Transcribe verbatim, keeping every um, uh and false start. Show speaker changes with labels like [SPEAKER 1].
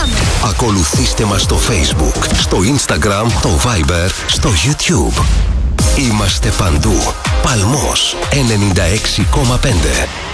[SPEAKER 1] Πάμε!
[SPEAKER 2] Ακολουθήστε μας στο Facebook, στο Instagram, το Viber, στο YouTube. Είμαστε παντού. Παλμός ενενήντα έξι κόμμα πέντε.